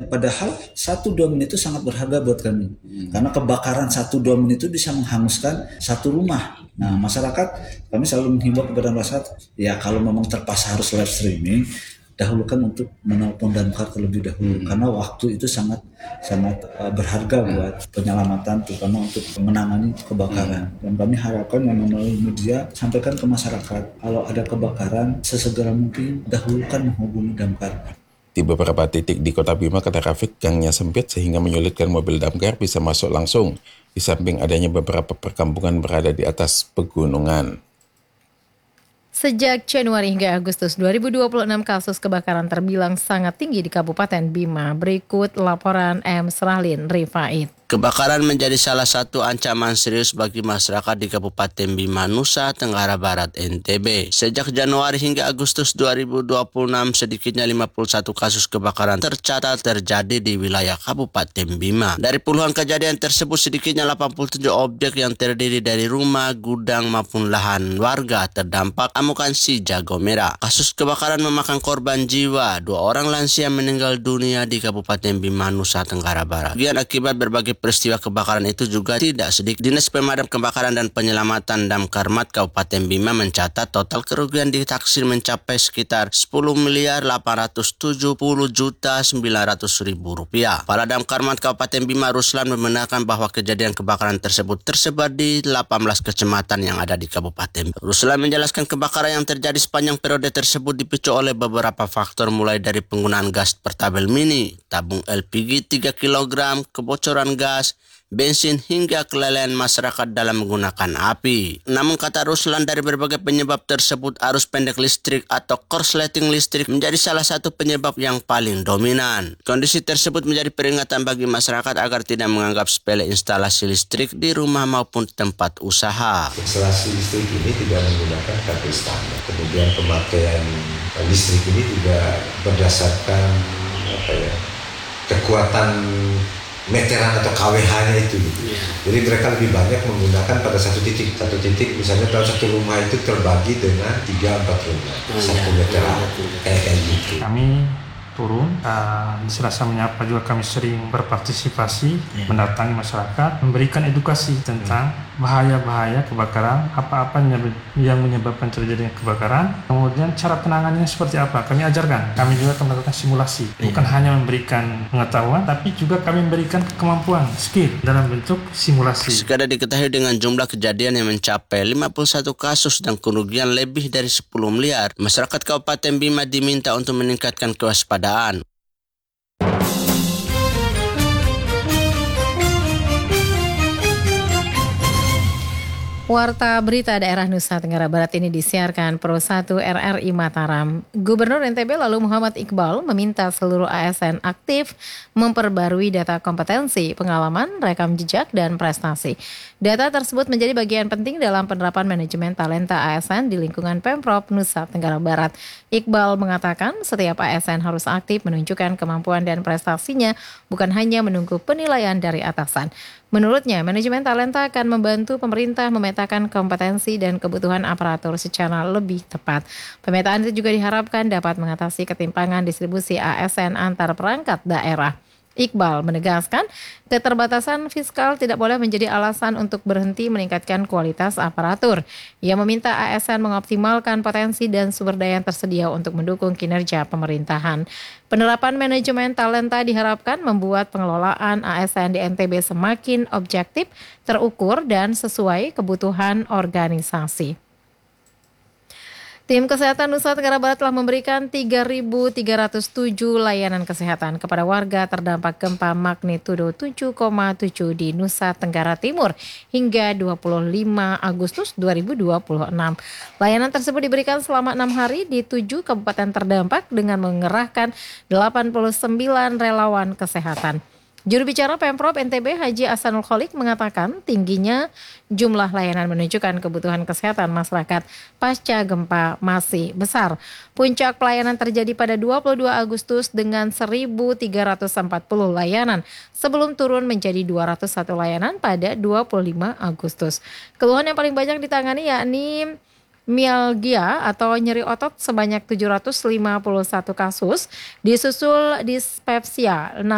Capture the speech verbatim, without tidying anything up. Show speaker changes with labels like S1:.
S1: Padahal satu dua menit itu sangat berharga buat kami. Hmm. Karena kebakaran satu dua menit itu bisa menghanguskan satu rumah. Nah, masyarakat kami selalu menghimbau kepada masyarakat, ya kalau memang terpaksa harus live streaming, dahulukan untuk menelpon damkar terlebih dahulu. Hmm. Karena waktu itu sangat sangat uh, berharga hmm. buat penyelamatan, terutama untuk menangani kebakaran. Hmm. Dan kami harapkan yang melalui media sampaikan ke masyarakat, kalau ada kebakaran sesegera mungkin dahulukan menghubungi damkar.
S2: Di beberapa titik di Kota Bima, kata Rafiq, gangnya sempit sehingga menyulitkan mobil damkar bisa masuk langsung, di samping adanya beberapa perkampungan berada di atas pegunungan.
S3: Sejak Januari hingga Agustus dua ribu dua puluh enam, kasus kebakaran terbilang sangat tinggi di Kabupaten Bima. Berikut laporan M. Serahlin Rifait.
S4: Kebakaran menjadi salah satu ancaman serius bagi masyarakat di Kabupaten Bima, Nusa Tenggara Barat, N T B. Sejak Januari hingga Agustus dua ribu dua puluh enam, sedikitnya lima puluh satu kasus kebakaran tercatat terjadi di wilayah Kabupaten Bima. Dari puluhan kejadian tersebut, sedikitnya delapan puluh tujuh objek yang terdiri dari rumah, gudang maupun lahan warga terdampak amukan si jago merah. Kasus kebakaran memakan korban jiwa, dua orang lansia meninggal dunia di Kabupaten Bima, Nusa Tenggara Barat. Kemudian akibat berbagai peristiwa kebakaran itu juga tidak sedikit. Dinas Pemadam Kebakaran dan Penyelamatan Damkarmat Kabupaten Bima mencatat total kerugian ditaksir mencapai sekitar sepuluh miliar delapan ratus tujuh puluh juta sembilan ratus ribu rupiah. Kepala Damkarmat Kabupaten Bima Ruslan membenarkan bahwa kejadian kebakaran tersebut tersebar di delapan belas kecamatan yang ada di Kabupaten. Ruslan menjelaskan kebakaran yang terjadi sepanjang periode tersebut dipicu oleh beberapa faktor, mulai dari penggunaan gas pertabel mini, tabung L P G tiga kilogram, kebocoran gas, bensin hingga kelalaian masyarakat dalam menggunakan api. Namun kata Ruslan, dari berbagai penyebab tersebut, arus pendek listrik atau korsleting listrik menjadi salah satu penyebab yang paling dominan. Kondisi tersebut menjadi peringatan bagi masyarakat agar tidak menganggap sepele instalasi listrik di rumah maupun tempat usaha.
S5: Instalasi listrik ini tidak menggunakan kabel standar. Kemudian pemakaian listrik ini juga berdasarkan apa ya, kekuatan meteran atau K W H-nya itu. Yeah. Jadi mereka lebih banyak menggunakan pada satu titik. Satu titik misalnya dalam satu rumah itu terbagi dengan tiga empat rumah. Oh, satu yeah. meteran. Yeah. Kayak kayak gitu.
S6: Kami turun, uh, di Selasa Menyapa juga kami sering berpartisipasi, yeah. mendatangi masyarakat, memberikan edukasi tentang yeah. bahaya-bahaya kebakaran, apa-apa yang menyebabkan terjadinya kebakaran, kemudian cara penanganannya seperti apa, kami ajarkan. Kami juga akan melakukan simulasi, yeah. bukan hanya memberikan pengetahuan, tapi juga kami memberikan kemampuan, skill dalam bentuk simulasi.
S4: Sekadar diketahui dengan jumlah kejadian yang mencapai lima puluh satu kasus dan kerugian lebih dari sepuluh miliar, masyarakat Kabupaten Bima diminta untuk meningkatkan kewaspadaan.
S3: Warta Berita Daerah Nusa Tenggara Barat ini disiarkan Pro satu R R I Mataram. Gubernur N T B lalu Muhammad Iqbal meminta seluruh A S N aktif memperbarui data kompetensi, pengalaman, rekam jejak, dan prestasi. Data tersebut menjadi bagian penting dalam penerapan manajemen talenta A S N di lingkungan Pemprov Nusa Tenggara Barat. Iqbal mengatakan setiap A S N harus aktif menunjukkan kemampuan dan prestasinya, bukan hanya menunggu penilaian dari atasan. Menurutnya, manajemen talenta akan membantu pemerintah memetakan kompetensi dan kebutuhan aparatur secara lebih tepat. Pemetaan itu juga diharapkan dapat mengatasi ketimpangan distribusi A S N antar perangkat daerah. Iqbal menegaskan, keterbatasan fiskal tidak boleh menjadi alasan untuk berhenti meningkatkan kualitas aparatur. Ia meminta A S N mengoptimalkan potensi dan sumber daya yang tersedia untuk mendukung kinerja pemerintahan. Penerapan manajemen talenta diharapkan membuat pengelolaan A S N di N T B semakin objektif, terukur, dan sesuai kebutuhan organisasi. Tim Kesehatan Nusa Tenggara Barat telah memberikan tiga ribu tiga ratus tujuh layanan kesehatan kepada warga terdampak gempa magnitudo tujuh koma tujuh di Nusa Tenggara Timur hingga dua puluh lima Agustus dua ribu dua puluh enam. Layanan tersebut diberikan selama enam hari di tujuh kabupaten terdampak dengan mengerahkan delapan puluh sembilan relawan kesehatan. Juru bicara Pemprov N T B Haji Ahsanul Kholik mengatakan tingginya jumlah layanan menunjukkan kebutuhan kesehatan masyarakat pasca gempa masih besar. Puncak pelayanan terjadi pada dua puluh dua Agustus dengan seribu tiga ratus empat puluh layanan sebelum turun menjadi dua ratus satu layanan pada dua puluh lima Agustus. Keluhan yang paling banyak ditangani yakni mialgia atau nyeri otot sebanyak tujuh ratus lima puluh satu kasus, disusul dispepsia